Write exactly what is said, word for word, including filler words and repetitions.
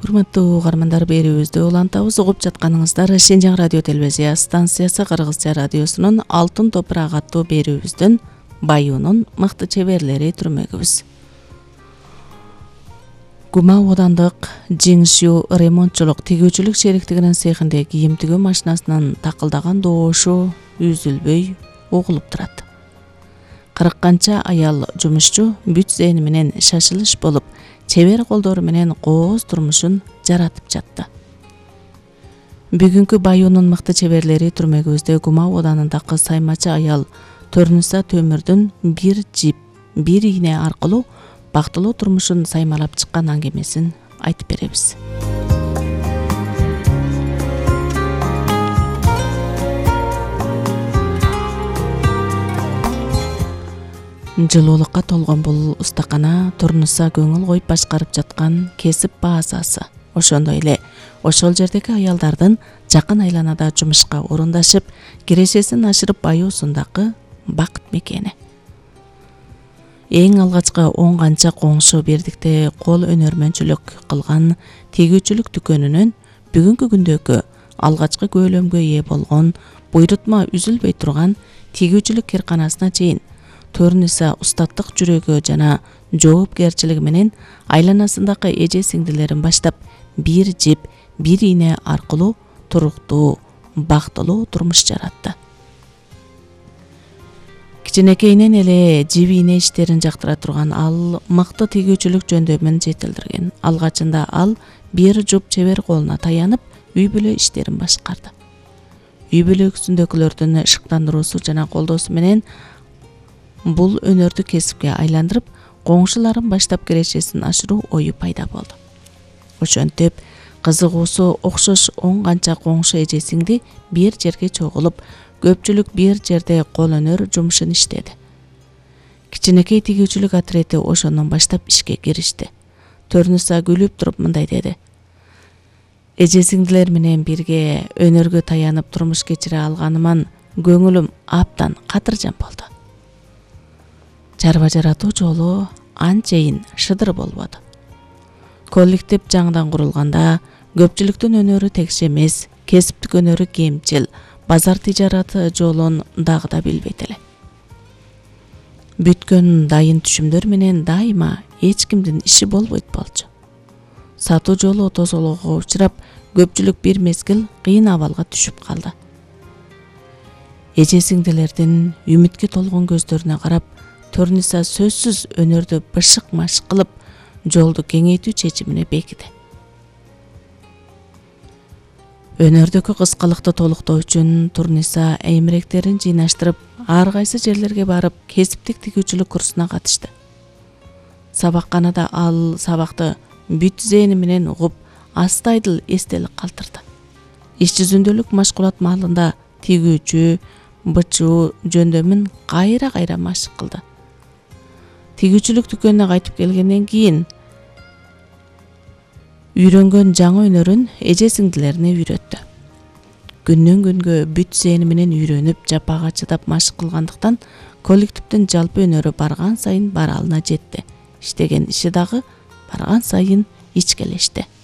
Урматтуу угармандар, берүүбүздү улантабыз. Угуп жатканыңыздар Шенжаң радио телевизия станциясы Кыргызча радиосунун Алтын топурак аттуу берүүбүздүн Баюунун мыкты чеберлери түрмөгүбүз. Гума аудандык Жеңишүү ремонтчулук тигүүчүлүк шериктигинин цехинде кийим тигүү машинасынын такылдаган доошу үзүлбөй угулуп турат. кырк канча аял жумушчу бүт зээн менен шашылыш болуп, чебер колдору менен кооз турмушун жаратып жатты. Бүгүнкү Баюунун мыкты чеберлери түрмөгүбүздө Гума ауданындагы саймачы аял Төрнүса Төмүрдүн бир жип, бир ийне аркылуу бактылуу турмушун саймалап чыккан аңгемесин айтып беребиз. Жылуулукка толгон бул устакана Төрнүса көңүл коюп башкарып жаткан кесип базасы. Ошондой эле ошол жердеги аялдардын жакын айланада жумушка орундашып, кирешесин ашырып баюусундагы бакыт мекени. Эң алгачкы он канча коңшу бирдикте кол өнөрмөнчүлүк кылган тигүүчүлүк дүкөнүнөн бүгүнкү күндөгү алгачкы көөлөмгө ээ болгон, буйрутма үзүлбөй турган тигүүчүлүк кирканасына чейин Төрнүса устаттык жүрөгү жана жоопкерчилиги менен айланасындагы эже сиңдилерин баштап бир жип, бир ийне аркылуу туруктуу, бактылуу турмуш жаратты. Кичинекейинен эле жип ийне иштерин жактыра турган ал мыкты тигүүчүлүк жөндөмүн жетилдирген. Алгачында ал бир жуп чебер колуна таянып, үй бүлө иштерин башкарды. Үй бүлөсүндөгүлөрдүн шыктандыруусу жана колдоосу менен бул өнөрдү кесипке айландырып, коңшуларын баштап кирешесин ашыруу ою пайда болду. Ошентип, кызыгуусу окшош он канча коңшу эже сиңди бир жерге чогулуп, көпчүлүк бир жерде кол өнөр жумушун иштеди. Кичинекей тигүүчүлүк отрети ошондон баштап ишке киришти. Төрнүса күлүп туруп мындай деди: эже сиңдилер менен бирге өнөргө таянып турмуш кечире алганыман көңүлүм абдан катыржан болду. Чарба жаратуу жолу анчейин шыдыр болбоду. Коллектив жаңыдан курулганда көпчүлүктүн өнөрү текше эмес, кесиптик өнөрү кемчил, базар тижараты жолун дагы да билбейт эле. Бүткөн дайын түшүмдөр менен дайыма эч кимдин иши болбойт болчу. Сатуу жолу тосолоого учурап, көпчүлүк бир мезгил кыйын абалга түшүп калды. Эже сиңдилердин үмүткө толгон көздөрүнө карап, Төрнүса сөзсүз өнөрдү бышык-машык кылып, жолду кеңейтүү чечимине бекиди. Өнөрдөгү кыскалыкты толуктоо үчүн Төрнүса эмеректерин жыйнаштырып, ар кайсы жерлерге барып, кесиптик тигүүчүлүк курсуна катышты. Сабакканада ал сабакты бүт зээни менен угуп, астайдыл эстелик калтырды. Иш жүзүндөлүк машгулат маалында тигүүчү, бычуу жөндөмүн кайра-кайра машык кылды. Тигүүчүлүк дүкөнүнө кайтып келгенден кийин үйрөнгөн жаңы өнөрүн эже сиңдилерине үйрөттү. Күндөн күнгө бүт зээни менен үйрөнүп, жапага чыдап машык кылгандыктан коллективдин жалпы өнөрү барган сайын баралына жетти. Иштеген иши дагы барган сайын ичкелешти.